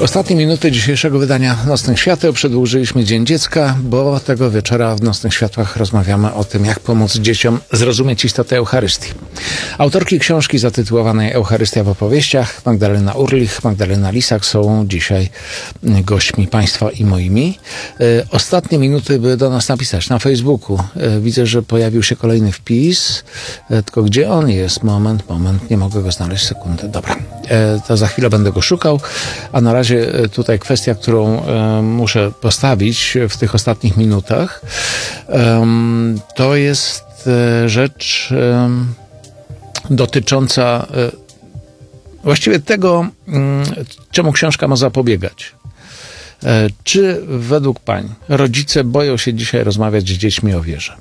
Ostatnie minuty dzisiejszego wydania Nocnych Świateł przedłużyliśmy Dzień Dziecka, bo tego wieczora w Nocnych Światłach rozmawiamy o tym, jak pomóc dzieciom zrozumieć istotę Eucharystii. Autorki książki zatytułowanej Eucharystia w opowieściach, Magdalena Urlich, Magdalena Lisak są dzisiaj gośćmi Państwa i moimi. Ostatnie minuty, by do nas napisać na Facebooku. Widzę, że pojawił się kolejny wpis, tylko gdzie on jest? Moment, nie mogę go znaleźć, sekundę. Dobra, to za chwilę będę go szukał, a na razie tutaj kwestia, którą muszę postawić w tych ostatnich minutach, to jest rzecz dotycząca właściwie tego, czemu książka ma zapobiegać. Czy według pań rodzice boją się dzisiaj rozmawiać z dziećmi o wierze?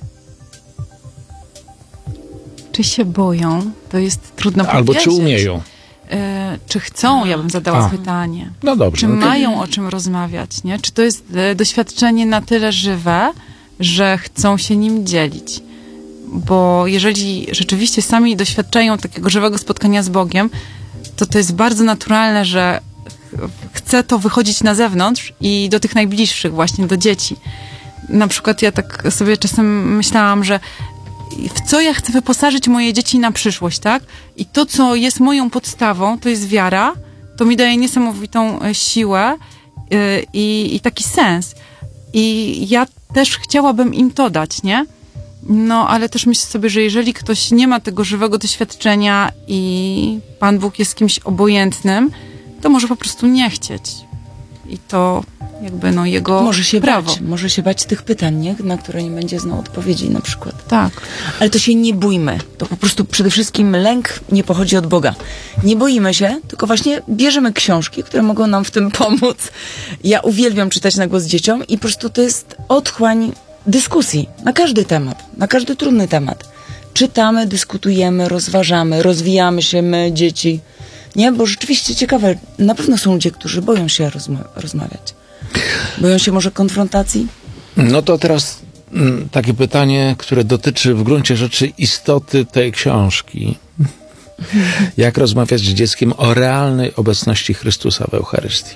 Czy się boją? To jest trudno Albo powiedzieć. czy umieją? Czy chcą? Ja bym zadała pytanie. No dobrze. Czy mają o czym rozmawiać, nie? Czy to jest doświadczenie na tyle żywe, że chcą się nim dzielić? Bo jeżeli rzeczywiście sami doświadczają takiego żywego spotkania z Bogiem, to jest bardzo naturalne, że chce to wychodzić na zewnątrz i do tych najbliższych, właśnie do dzieci. Na przykład ja tak sobie czasem myślałam, że w co ja chcę wyposażyć moje dzieci na przyszłość, tak? I to, co jest moją podstawą, to jest wiara. To mi daje niesamowitą siłę i taki sens. I ja też chciałabym im to dać, nie? No, ale też myślę sobie, że jeżeli ktoś nie ma tego żywego doświadczenia i Pan Bóg jest kimś obojętnym, to może po prostu nie chcieć. I to jakby jego prawo. Może się bać tych pytań, nie? Na które nie będzie znał odpowiedzi na przykład. Tak. Ale to się nie bójmy. To po prostu przede wszystkim lęk nie pochodzi od Boga. Nie boimy się, tylko właśnie bierzemy książki, które mogą nam w tym pomóc. Ja uwielbiam czytać na głos dzieciom i po prostu to jest otchłań dyskusji na każdy temat, na każdy trudny temat. Czytamy, dyskutujemy, rozważamy, rozwijamy się my, dzieci. Nie, bo rzeczywiście ciekawe, na pewno są ludzie, którzy boją się rozmawiać. Boją się może konfrontacji? No to teraz takie pytanie, które dotyczy w gruncie rzeczy istoty tej książki. Jak rozmawiać z dzieckiem o realnej obecności Chrystusa w Eucharystii?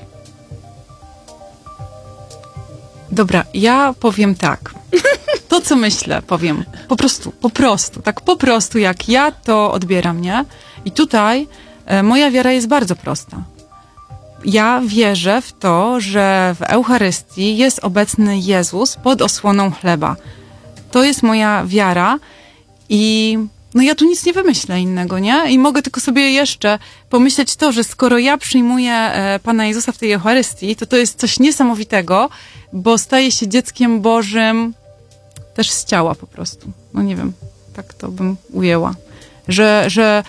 Dobra, ja powiem tak. To, co myślę, powiem po prostu, jak ja to odbieram, nie? I tutaj moja wiara jest bardzo prosta. Ja wierzę w to, że w Eucharystii jest obecny Jezus pod osłoną chleba. To jest moja wiara i ja tu nic nie wymyślę innego, nie? I mogę tylko sobie jeszcze pomyśleć to, że skoro ja przyjmuję Pana Jezusa w tej Eucharystii, to jest coś niesamowitego, bo staję się dzieckiem Bożym też z ciała po prostu. No nie wiem, tak to bym ujęła. Że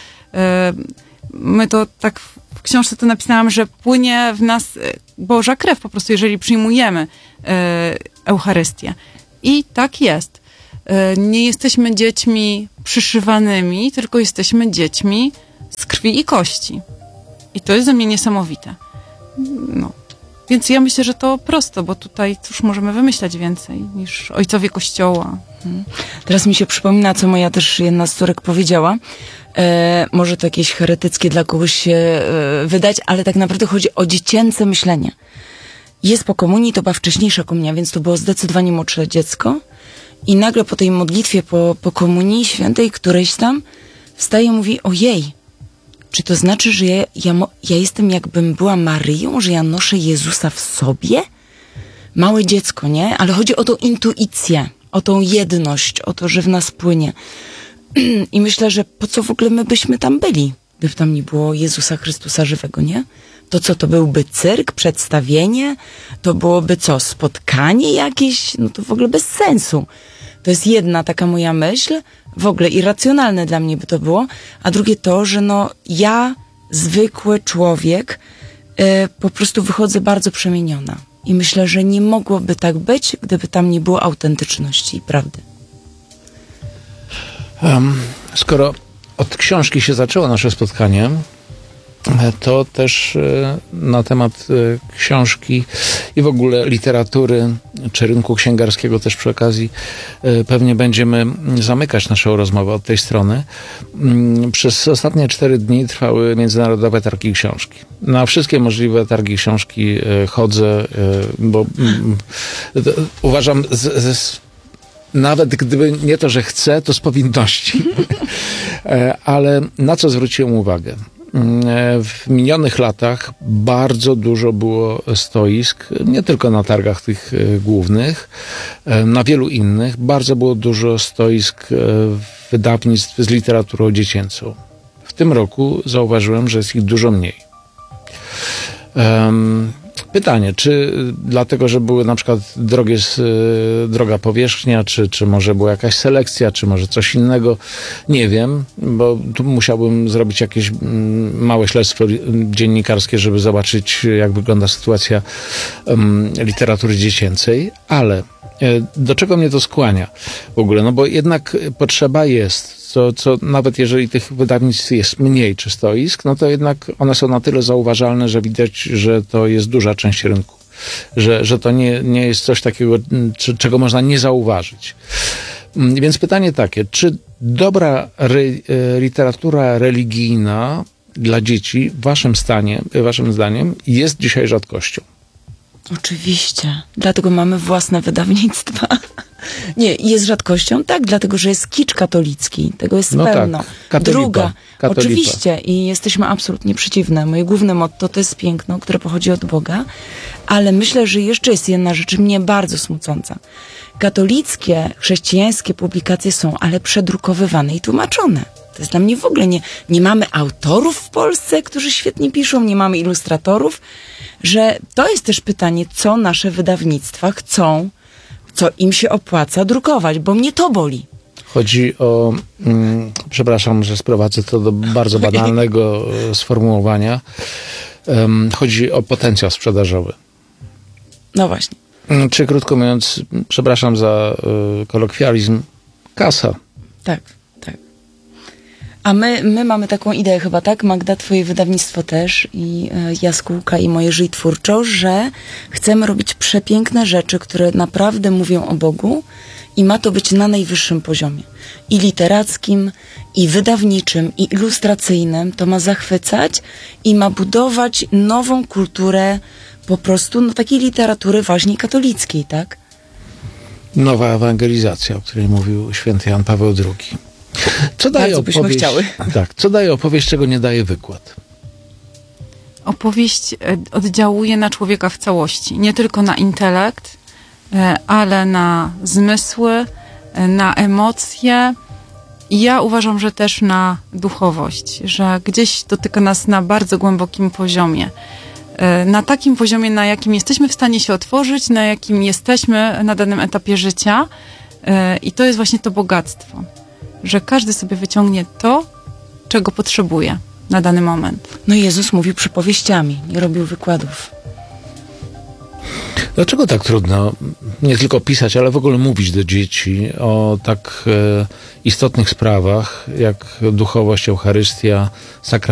my to tak w książce to napisałam, że płynie w nas Boża krew po prostu, jeżeli przyjmujemy Eucharystię. I tak jest. Nie jesteśmy dziećmi przyszywanymi, tylko jesteśmy dziećmi z krwi i kości. I to jest dla mnie niesamowite. No. Więc ja myślę, że to prosto, bo tutaj cóż możemy wymyślać więcej niż ojcowie Kościoła. Teraz mi się przypomina, co moja też jedna z córek powiedziała. Może to jakieś heretyckie dla kogoś się wydać, ale tak naprawdę chodzi o dziecięce myślenie. Jest po komunii, to była wcześniejsza komunia, więc to było zdecydowanie młodsze dziecko. I nagle po tej modlitwie, po komunii świętej, którejś tam, wstaje i mówi, ojej, czy to znaczy, że ja jestem jakbym była Maryją, że ja noszę Jezusa w sobie? Małe dziecko, nie? Ale chodzi o tą intuicję, o tą jedność, o to, że w nas płynie. I myślę, że po co w ogóle my byśmy tam byli, gdyby tam nie było Jezusa Chrystusa żywego, nie? To co, to byłby cyrk, przedstawienie? To byłoby co, spotkanie jakieś? No to w ogóle bez sensu. To jest jedna taka moja myśl, w ogóle irracjonalne dla mnie by to było. A drugie to, że ja, zwykły człowiek, po prostu wychodzę bardzo przemieniona. I myślę, że nie mogłoby tak być, gdyby tam nie było autentyczności i prawdy. Skoro od książki się zaczęło nasze spotkanie, to też na temat książki i w ogóle literatury, czy rynku księgarskiego też przy okazji pewnie będziemy zamykać naszą rozmowę od tej strony. Przez ostatnie 4 dni trwały międzynarodowe targi książki. Na wszystkie możliwe targi książki chodzę, bo uważam, nawet gdyby nie to, że chcę, to z powinności. Ale na co zwróciłem uwagę? W minionych latach bardzo dużo było stoisk, nie tylko na targach tych głównych, na wielu innych. Bardzo było dużo stoisk wydawnictw z literaturą dziecięcą. W tym roku zauważyłem, że jest ich dużo mniej. Pytanie, czy dlatego, że były na przykład droga powierzchnia, czy może była jakaś selekcja, czy może coś innego, nie wiem, bo tu musiałbym zrobić jakieś małe śledztwo dziennikarskie, żeby zobaczyć, jak wygląda sytuacja literatury dziecięcej, ale do czego mnie to skłania w ogóle? No bo jednak potrzeba jest, co nawet jeżeli tych wydawnictw jest mniej czy stoisk, no to jednak one są na tyle zauważalne, że widać, że to jest duża część rynku. Że to nie jest coś takiego, czego można nie zauważyć. Więc pytanie takie, czy dobra literatura religijna dla dzieci waszym zdaniem jest dzisiaj rzadkością? Oczywiście. Dlatego mamy własne wydawnictwa. Nie, jest rzadkością, tak, dlatego, że jest kicz katolicki. Tego jest pełno. Tak, Druga, katolipa. oczywiście, i jesteśmy absolutnie przeciwne. Moje główne motto to jest piękno, które pochodzi od Boga, ale myślę, że jeszcze jest jedna rzecz mnie bardzo smucąca. Katolickie, chrześcijańskie publikacje są, ale przedrukowywane i tłumaczone. To jest dla mnie w ogóle nie mamy autorów w Polsce, którzy świetnie piszą, nie mamy ilustratorów, że to jest też pytanie, co nasze wydawnictwa chcą, co im się opłaca drukować, bo mnie to boli. Chodzi o, przepraszam, że sprowadzę to do bardzo banalnego sformułowania, chodzi o potencjał sprzedażowy. No właśnie. Czy krótko mówiąc, przepraszam za kolokwializm, kasa. Tak, tak. A my mamy taką ideę chyba, tak? Magda, twoje wydawnictwo też i Jaskółka i Moje Żyj Twórczo, że chcemy robić przepiękne rzeczy, które naprawdę mówią o Bogu i ma to być na najwyższym poziomie. I literackim, i wydawniczym, i ilustracyjnym. To ma zachwycać i ma budować nową kulturę po prostu takiej literatury właśnie katolickiej, tak? Nowa ewangelizacja, o której mówił święty Jan Paweł II. Co daje Bardzo byśmy opowieść, chciały. Tak, co daje opowieść, czego nie daje wykład? Opowieść oddziałuje na człowieka w całości. Nie tylko na intelekt, ale na zmysły, na emocje. I ja uważam, że też na duchowość, że gdzieś dotyka nas na bardzo głębokim poziomie. Na takim poziomie, na jakim jesteśmy w stanie się otworzyć, na jakim jesteśmy na danym etapie życia. I to jest właśnie to bogactwo, że każdy sobie wyciągnie to, czego potrzebuje na dany moment. No Jezus mówił przypowieściami, nie robił wykładów. Dlaczego tak trudno nie tylko pisać, ale w ogóle mówić do dzieci o tak istotnych sprawach, jak duchowość, Eucharystia, sakramenty?